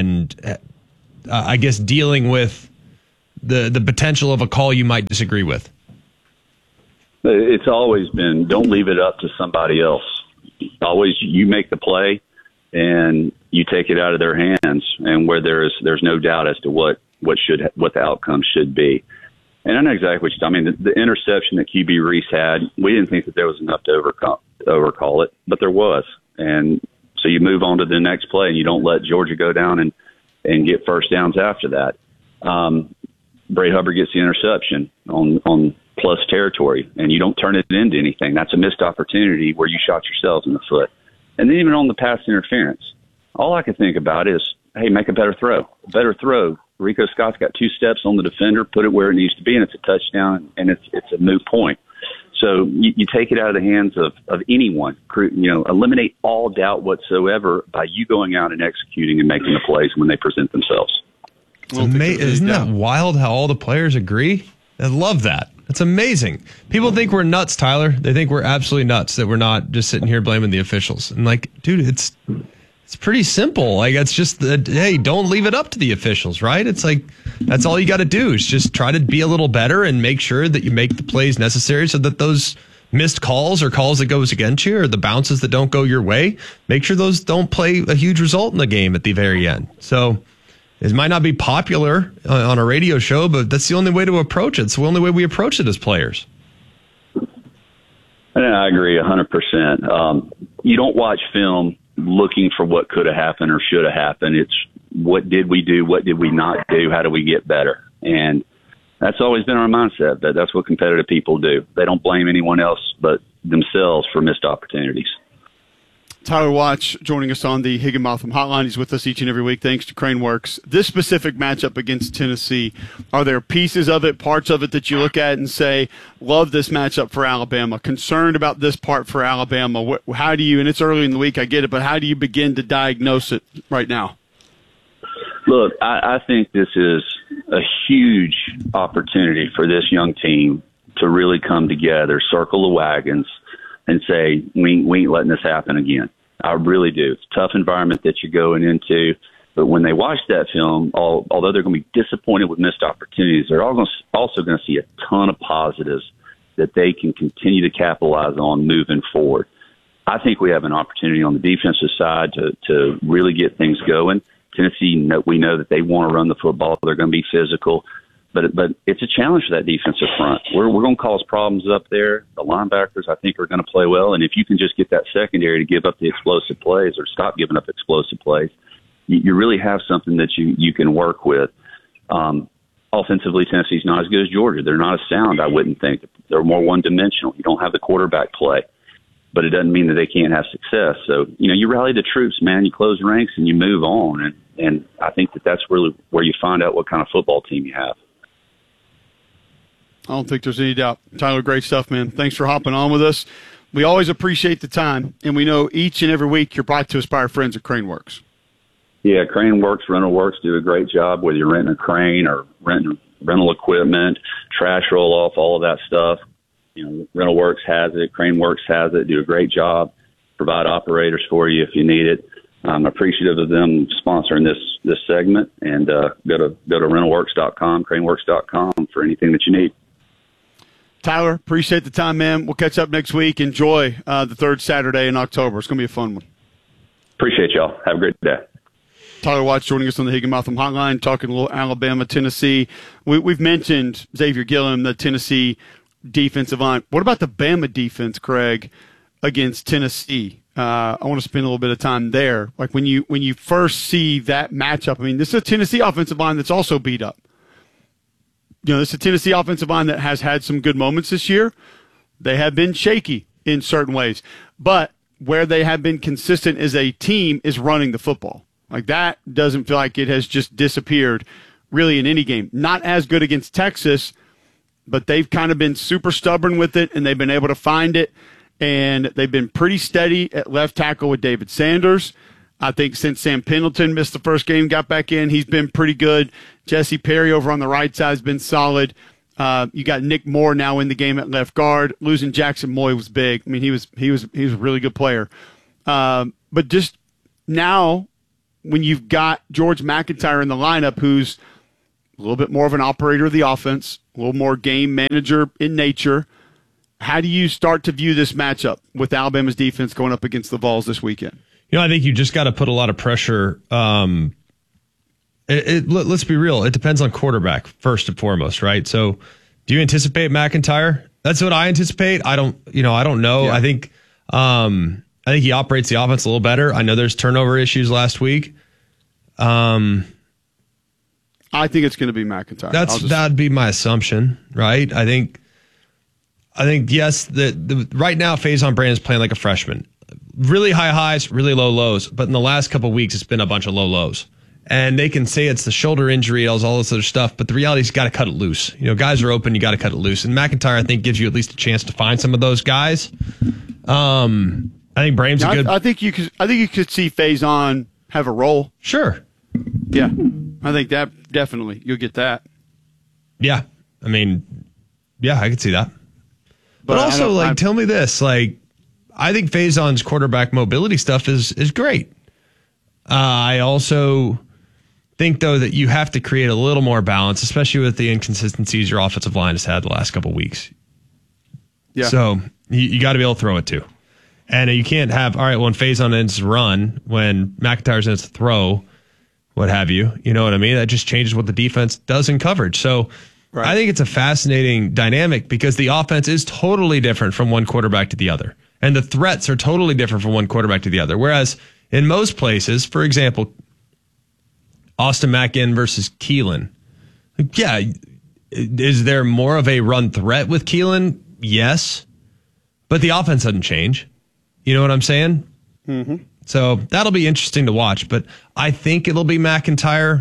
I guess dealing with the potential of a call you might disagree with? It's always been, don't leave it up to somebody else. Always, you make the play and you take it out of their hands, and where there's no doubt as to what the outcome should be. And I know exactly what you're talking about. The interception that QB Reese had, we didn't think that there was enough to overcall it, but there was. And so you move on to the next play, and you don't let Georgia go down and get first downs after that. Bray Hubbard gets the interception on plus territory, and you don't turn it into anything. That's a missed opportunity where you shot yourselves in the foot. And then even on the pass interference, all I can think about is, hey, make a better throw. A better throw. Rico Scott's got 2 steps on the defender, put it where it needs to be, and it's a touchdown, and it's a moot point. So you take it out of the hands of anyone. Eliminate all doubt whatsoever by you going out and executing and making the plays when they present themselves. Isn't that wild how all the players agree? I love that. It's amazing. People think we're nuts, Tyler. They think we're absolutely nuts that we're not just sitting here blaming the officials. And like, dude, it's pretty simple. Like, it's just that, hey, don't leave it up to the officials, right? It's like, that's all you got to do is just try to be a little better and make sure that you make the plays necessary so that those missed calls or calls that goes against you or the bounces that don't go your way, make sure those don't play a huge result in the game at the very end. So it might not be popular on a radio show, but that's the only way to approach it. It's the only way we approach it as players. I agree 100%. You don't watch film looking for what could have happened or should have happened. It's what did we do? What did we not do? How do we get better? And that's always been our mindset. That's what competitive people do. They don't blame anyone else but themselves for missed opportunities. Tyler Watch joining us on the Higginbotham Hotline. He's with us each and every week thanks to Craneworks. This specific matchup against Tennessee, are there pieces of it, parts of it that you look at and say, love this matchup for Alabama, concerned about this part for Alabama? How do you, and it's early in the week, I get it, but how do you begin to diagnose it right now? Look, I think this is a huge opportunity for this young team to really come together, circle the wagons, and say, we ain't letting this happen again. I really do. It's a tough environment that you're going into, but when they watch that film, although they're going to be disappointed with missed opportunities, they're also going to see a ton of positives that they can continue to capitalize on moving forward. I think we have an opportunity on the defensive side to really get things going. Tennessee, we know that they want to run the football. They're going to be physical. But it's a challenge for that defensive front. We're going to cause problems up there. The linebackers, I think, are going to play well. And if you can just get that secondary to give up the explosive plays or stop giving up explosive plays, you really have something that you can work with. Offensively, Tennessee's not as good as Georgia. They're not as sound, I wouldn't think. They're more one-dimensional. You don't have the quarterback play. But it doesn't mean that they can't have success. So, you rally the troops, man. You close ranks and you move on. And I think that's really where you find out what kind of football team you have. I don't think there's any doubt. Tyler, great stuff, man. Thanks for hopping on with us. We always appreciate the time, and we know each and every week you're brought to us by our friends at Craneworks. Yeah, Craneworks, Rental Works do a great job, whether you're renting a crane or renting rental equipment, trash roll-off, all of that stuff. Rental Works has it, Craneworks has it, do a great job, provide operators for you if you need it. I'm appreciative of them sponsoring this segment, and go to rentalworks.com, craneworks.com for anything that you need. Tyler, appreciate the time, man. We'll catch up next week. Enjoy the third Saturday in October. It's going to be a fun one. Appreciate y'all. Have a great day. Tyler Watts joining us on the Higginbotham Hotline, talking a little Alabama, Tennessee. We've mentioned Xavier Gilliam, the Tennessee defensive line. What about the Bama defense, Craig, against Tennessee? I want to spend a little bit of time there. Like when you first see that matchup, I mean, this is a Tennessee offensive line that's also beat up. This is a Tennessee offensive line that has had some good moments this year. They have been shaky in certain ways. But where they have been consistent as a team is running the football. Like that doesn't feel like it has just disappeared really in any game. Not as good against Texas, but they've kind of been super stubborn with it, and they've been able to find it. And they've been pretty steady at left tackle with David Sanders. I think since Sam Pendleton missed the first game, got back in, he's been pretty good. Jesse Perry over on the right side has been solid. You got Nick Moore now in the game at left guard. Losing Jackson Moy was big. I mean, he was a really good player. But just now, when you've got George McIntyre in the lineup, who's a little bit more of an operator of the offense, a little more game manager in nature, how do you start to view this matchup with Alabama's defense going up against the Vols this weekend? I think you just got to put a lot of pressure. Let's be real. It depends on quarterback first and foremost, right? So, do you anticipate McIntyre? That's what I anticipate. I don't know. Yeah. I think he operates the offense a little better. I know there's turnover issues last week. I think it's going to be McIntyre. That'd be my assumption, right? I think yes. The right now, Faison Brandon's playing like a freshman. Really high highs, really low lows. But in the last couple of weeks, it's been a bunch of low lows. And they can say it's the shoulder injury, all this other stuff. But the reality is you got to cut it loose. Guys are open. You got to cut it loose. And McIntyre, I think, gives you at least a chance to find some of those guys. I think Braham's a good. I think you could see Faison have a role. Sure. Yeah, I think that definitely you'll get that. Yeah, I mean, yeah, I could see that. But also, tell me this, I think Faison's quarterback mobility stuff is great. I also think, though, that you have to create a little more balance, especially with the inconsistencies your offensive line has had the last couple of weeks. Yeah. So you got to be able to throw it too. And you can't have, all right, when Faison ends run, when McIntyre's ends throw, what have you. You know what I mean? That just changes what the defense does in coverage. So right. I think it's a fascinating dynamic because the offense is totally different from one quarterback to the other. And the threats are totally different from one quarterback to the other. Whereas in most places, for example, Austin Mack-In versus Keelan. Yeah, is there more of a run threat with Keelan? Yes. But the offense doesn't change. You know what I'm saying? Mm-hmm. So that'll be interesting to watch. But I think it'll be McIntyre,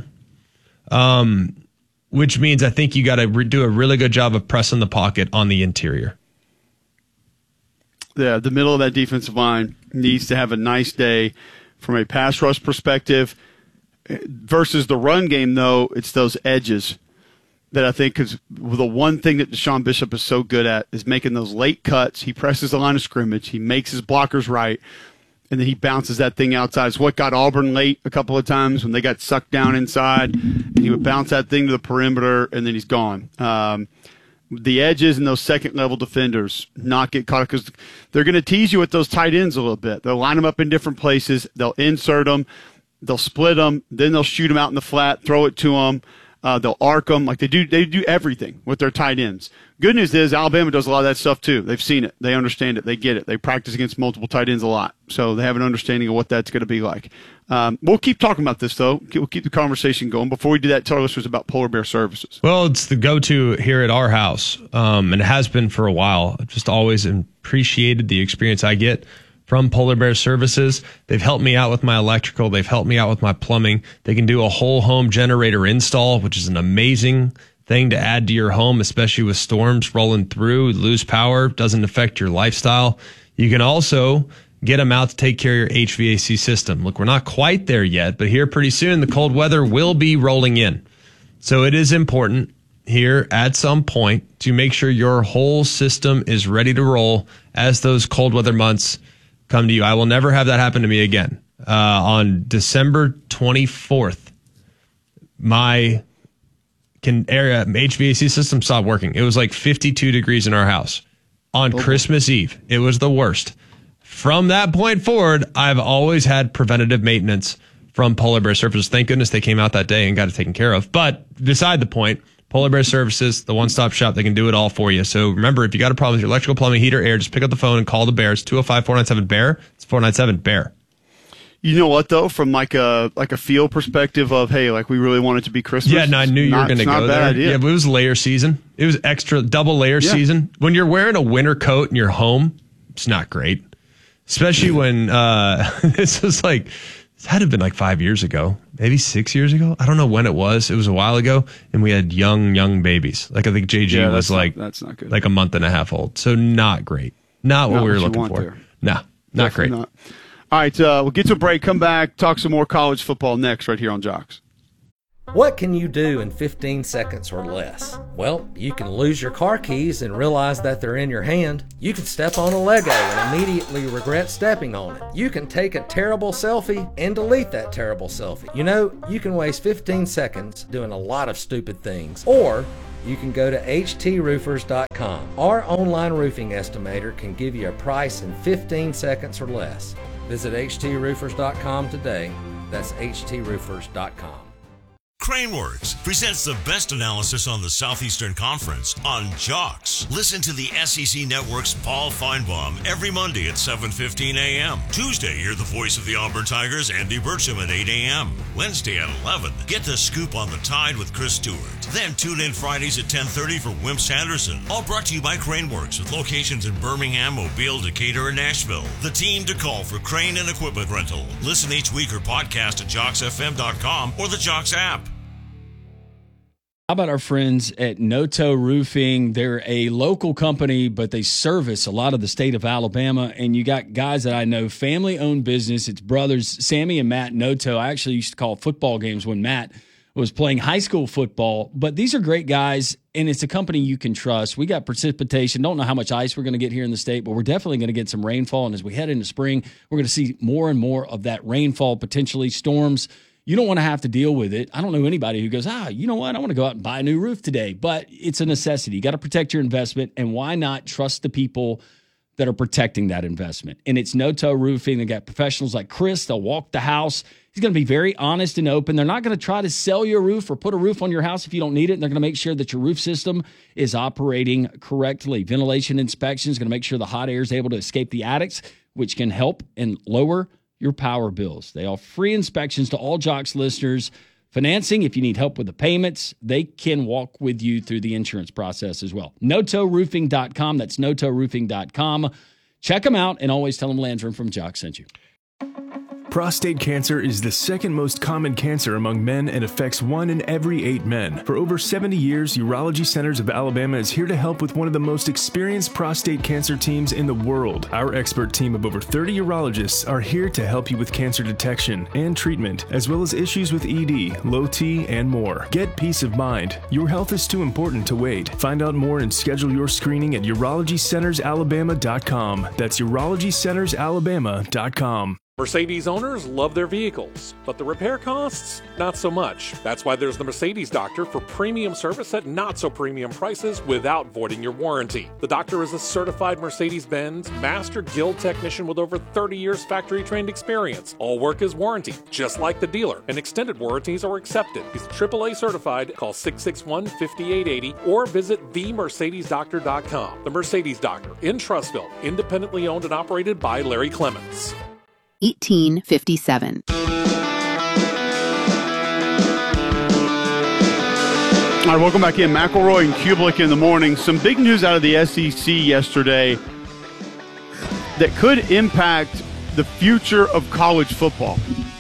which means I think you got to do a really good job of pressing the pocket on the interior. Yeah, the middle of that defensive line needs to have a nice day from a pass rush perspective. Versus the run game, though, it's those edges that I think is the one thing that Deshaun Bishop is so good at is making those late cuts. He presses the line of scrimmage. He makes his blockers right, and then he bounces that thing outside. It's what got Auburn late a couple of times when they got sucked down inside, and he would bounce that thing to the perimeter, and then he's gone. The edges and those second-level defenders not get caught because they're going to tease you with those tight ends a little bit. They'll line them up in different places. They'll insert them. They'll split them. Then they'll shoot them out in the flat, throw it to them. They'll arc them. They do everything with their tight ends. Good news is Alabama does a lot of that stuff too. They've seen it. They understand it. They get it. They practice against multiple tight ends a lot. So they have an understanding of what that's going to be like. We'll keep talking about this, though. We'll keep the conversation going. Before we do that, tell our listeners about Polar Bear Services. Well, it's the go-to here at our house, and it has been for a while. I've just always appreciated the experience I get from Polar Bear Services. They've helped me out with my electrical. They've helped me out with my plumbing. They can do a whole home generator install, which is an amazing thing to add to your home, especially with storms rolling through. Lose power, doesn't affect your lifestyle. You can also get them out to take care of your HVAC system. Look, we're not quite there yet, but here pretty soon the cold weather will be rolling in. So it is important here at some point to make sure your whole system is ready to roll as those cold weather months come to you. I will never have that happen to me again. On December 24th, my HVAC system stopped working. It was like 52 degrees in our house. On Christmas Eve, it was the worst. From that point forward, I've always had preventative maintenance from Polar Bear Services. Thank goodness they came out that day and got it taken care of. But beside the point, Polar Bear Services, the one-stop shop, they can do it all for you. So remember, if you got a problem with your electrical, plumbing, heater, air, just pick up the phone and call the Bears. 205-497-BEAR. It's 497-BEAR. You know what, though, from like a feel perspective of, hey, we really want it to be Christmas. Yeah, no, I knew you were going to go there. Idea. Yeah, but it was layer season. It was extra double layer season. When you're wearing a winter coat in your home, it's not great. Especially when this was this had to have been 5 years ago, maybe 6 years ago. I don't know when it was. It was a while ago, and we had young babies. I think JG was that's not good. A month and a half old. So not great. Not what we were looking for. There. No, not great. Not. All right, we'll get to a break, come back, talk some more college football next right here on Jocks. What can you do in 15 seconds or less? Well, you can lose your car keys and realize that they're in your hand. You can step on a Lego and immediately regret stepping on it. You can take a terrible selfie and delete that terrible selfie. You know, you can waste 15 seconds doing a lot of stupid things. Or you can go to HTRoofers.com. Our online roofing estimator can give you a price in 15 seconds or less. Visit HTRoofers.com today. That's HTRoofers.com. Craneworks presents the best analysis on the Southeastern Conference on Jocks. Listen to the SEC Network's Paul Feinbaum every Monday at 7:15 a.m. Tuesday, hear the voice of the Auburn Tigers, Andy Burcham, at 8 a.m. Wednesday at 11, get the scoop on the Tide with Chris Stewart. Then tune in Fridays at 10:30 for Wimps Anderson. All brought to you by Craneworks with locations in Birmingham, Mobile, Decatur, and Nashville. The team to call for crane and equipment rental. Listen each week or podcast at JocksFM.com or the Jocks app. How about our friends at Noto Roofing? They're a local company, but they service a lot of the state of Alabama. And you got guys that I know, family-owned business. It's brothers, Sammy and Matt Noto. I actually used to call football games when Matt was playing high school football. But these are great guys, and it's a company you can trust. We got precipitation. Don't know how much ice we're going to get here in the state, but we're definitely going to get some rainfall. And as we head into spring, we're going to see more and more of that rainfall, potentially storms. You don't want to have to deal with it. I don't know anybody who goes, you know what? I want to go out and buy a new roof today. But it's a necessity. You got to protect your investment. And why not trust the people that are protecting that investment? And it's Noto Roofing. They got professionals like Chris. They'll walk the house. He's going to be very honest and open. They're not going to try to sell you a roof or put a roof on your house if you don't need it. And they're going to make sure that your roof system is operating correctly. Ventilation inspection is going to make sure the hot air is able to escape the attics, which can help and lower your power bills. They offer free inspections to all Jocks listeners. Financing, if you need help with the payments, they can walk with you through the insurance process as well. NotoRoofing.com. That's NotoRoofing.com. Check them out and always tell them Landrum from Jocks sent you. Prostate cancer is the second most common cancer among men and affects 1 in every 8 men. For over 70 years, Urology Centers of Alabama is here to help with one of the most experienced prostate cancer teams in the world. Our expert team of over 30 urologists are here to help you with cancer detection and treatment, as well as issues with ED, low T, and more. Get peace of mind. Your health is too important to wait. Find out more and schedule your screening at UrologyCentersAlabama.com. That's UrologyCentersAlabama.com. Mercedes owners love their vehicles, but the repair costs, not so much. That's why there's the Mercedes Doctor for premium service at not so premium prices without voiding your warranty. The doctor is a certified Mercedes-Benz Master Guild technician with over 30 years factory-trained experience. All work is warranted, just like the dealer, and extended warranties are accepted. He's AAA certified. Call 661-5880 or visit themercedesdoctor.com. The Mercedes Doctor in Trussville, independently owned and operated by Larry Clements. 1857. All right, welcome back in. McElroy and Kublik in the morning. Some big news out of the SEC yesterday that could impact the future of college football.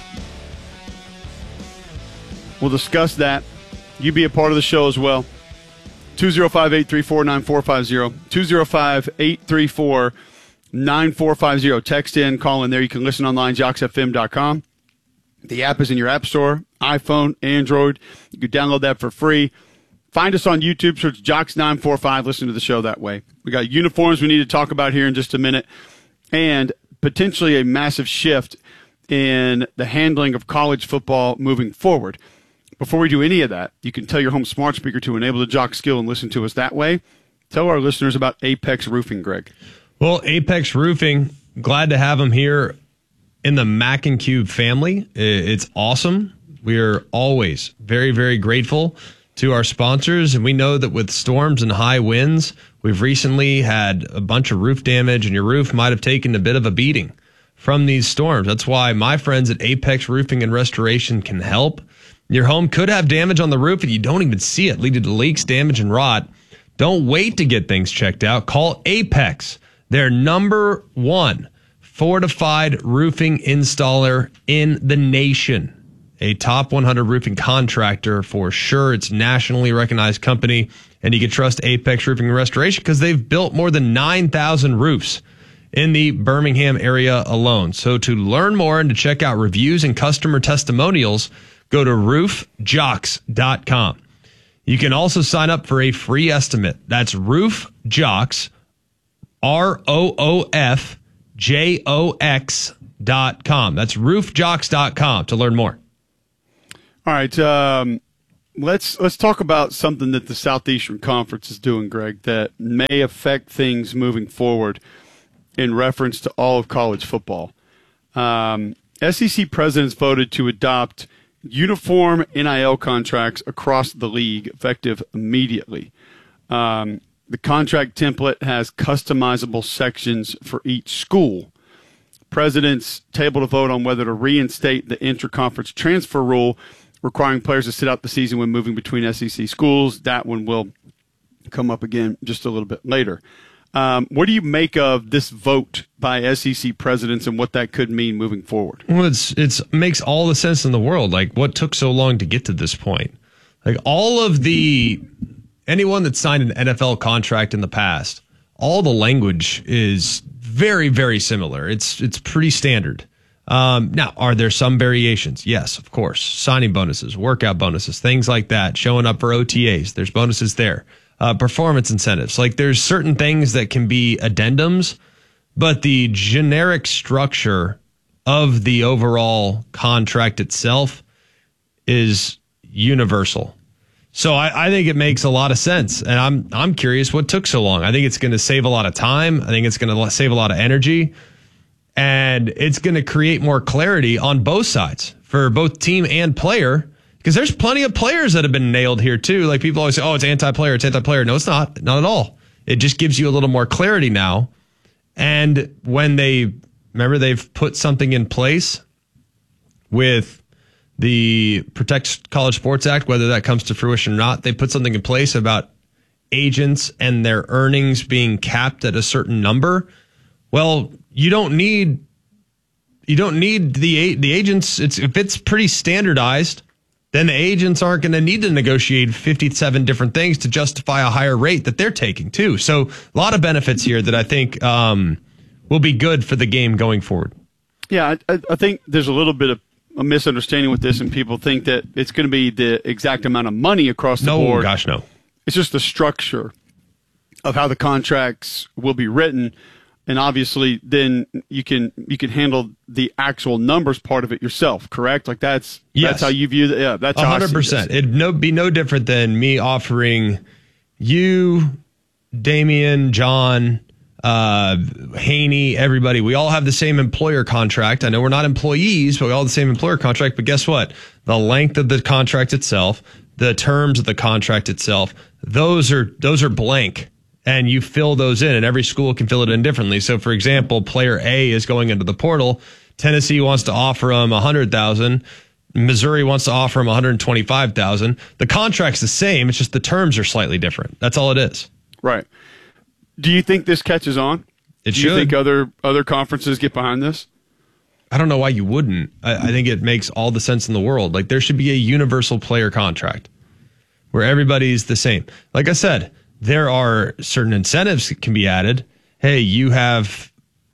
We'll discuss that. You be a part of the show as well. 205-834-9450. 205-834-9450. 9450. Text in, call in there. You can listen online, JocksFM.com. The app is in your app store, iPhone, Android. You can download that for free. Find us on YouTube, search Jocks945. Listen to the show that way. We got uniforms we need to talk about here in just a minute, and potentially a massive shift in the handling of college football moving forward. Before we do any of that, you can tell your home smart speaker to enable the Jock skill and listen to us that way. Tell our listeners about Apex Roofing, Greg. Well, Apex Roofing, glad to have them here in the Mac and Cube family. It's awesome. We are always very, very grateful to our sponsors, and we know that with storms and high winds, we've recently had a bunch of roof damage, and your roof might have taken a bit of a beating from these storms. That's why my friends at Apex Roofing and Restoration can help. Your home could have damage on the roof, and you don't even see it, leading to leaks, damage, and rot. Don't wait to get things checked out. Call Apex. They're number one fortified roofing installer in the nation. A top 100 roofing contractor for sure. It's a nationally recognized company, and you can trust Apex Roofing and Restoration because they've built more than 9,000 roofs in the Birmingham area alone. So to learn more and to check out reviews and customer testimonials, go to roofjocks.com. You can also sign up for a free estimate. That's roofjocks, ROOFJOX.com. That's roofjocks.com to learn more. All right. Let's talk about something that the Southeastern Conference is doing, Greg, that may affect things moving forward in reference to all of college football. SEC presidents voted to adopt uniform NIL contracts across the league effective immediately. The contract template has customizable sections for each school. Presidents tabled a vote on whether to reinstate the interconference transfer rule requiring players to sit out the season when moving between SEC schools. That one will come up again just a little bit later. What do you make of this vote by SEC presidents and what that could mean moving forward? Well, it makes all the sense in the world. Like, what took so long to get to this point? Like, anyone that signed an NFL contract in the past, all the language is very, very similar. It's pretty standard. Now, are there some variations? Yes, of course. Signing bonuses, workout bonuses, things like that. Showing up for OTAs, there's bonuses there. Performance incentives. Like, there's certain things that can be addendums, but the generic structure of the overall contract itself is universal. So I think it makes a lot of sense, and I'm curious what took so long. I think it's going to save a lot of time. I think it's going to save a lot of energy, and it's going to create more clarity on both sides for both team and player. Because there's plenty of players that have been nailed here, too. Like, people always say, oh, it's anti-player, it's anti-player. No, it's not. Not at all. It just gives you a little more clarity now. And when they've put something in place with the Protect College Sports Act, whether that comes to fruition or not, they put something in place about agents and their earnings being capped at a certain number. Well, you don't need the agents. If it's pretty standardized, then the agents aren't going to need to negotiate 57 different things to justify a higher rate that they're taking, too. So a lot of benefits here that I think will be good for the game going forward. Yeah, I think there's a little bit of a misunderstanding with this, and people think that it's going to be the exact amount of money across the board. No, gosh, no. It's just the structure of how the contracts will be written. And obviously, then you can handle the actual numbers part of it yourself, correct? Like that's how you view it. Yeah, that's 100%. It'd be no different than me offering you, Damian, John, Haney, everybody. We all have the same employer contract. I know we're not employees, but we all have the same employer contract. But guess what? The length of the contract itself, the terms of the contract itself, those are blank. And you fill those in, and every school can fill it in differently. So, for example, player A is going into the portal. Tennessee wants to offer him $100,000. Missouri wants to offer him $125,000. The contract's the same. It's just the terms are slightly different. That's all it is. Right. Do you think this catches on? Do you think other conferences get behind this? I don't know why you wouldn't. I think it makes all the sense in the world. Like, there should be a universal player contract where everybody's the same. Like I said, there are certain incentives that can be added. Hey, you catch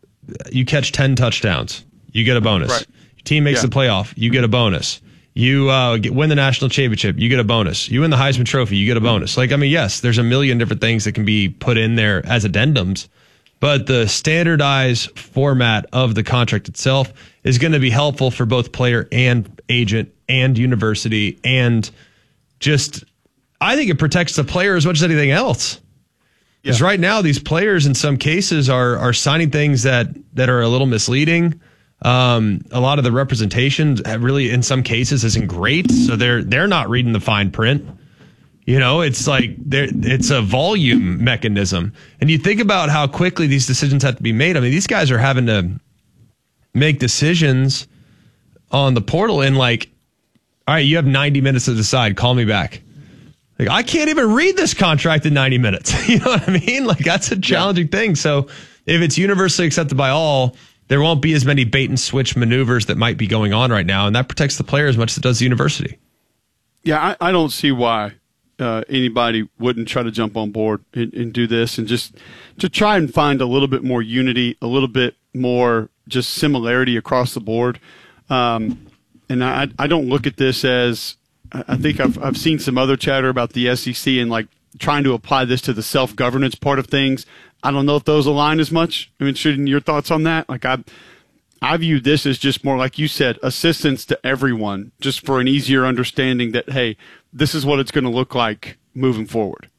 10 touchdowns, you get a bonus. Right. Your team makes the playoff, you get a bonus. You win the national championship, you get a bonus. You win the Heisman Trophy, you get a bonus. Like, I mean, yes, there's a million different things that can be put in there as addendums, but the standardized format of the contract itself is going to be helpful for both player and agent and university, and just, I think it protects the player as much as anything else. Because right now, these players in some cases are signing things that are a little misleading. A lot of the representation really, in some cases, isn't great. So they're not reading the fine print. You know, it's like it's a volume mechanism. And you think about how quickly these decisions have to be made. I mean, these guys are having to make decisions on the portal in like, all right, you have 90 minutes to decide. Call me back. Like, I can't even read this contract in 90 minutes. You know what I mean? Like, that's a challenging thing. So if it's universally accepted by all, there won't be as many bait and switch maneuvers that might be going on right now. And that protects the player as much as it does the university. Yeah, I don't see why anybody wouldn't try to jump on board and do this, and just to try and find a little bit more unity, a little bit more just similarity across the board. And I don't look at this as, I think I've seen some other chatter about the SEC and like trying to apply this to the self-governance part of things. I don't know if those align as much. I'm interested in your thoughts on that. Like I view this as just more, like you said, assistance to everyone, just for an easier understanding that, hey, this is what it's going to look like moving forward.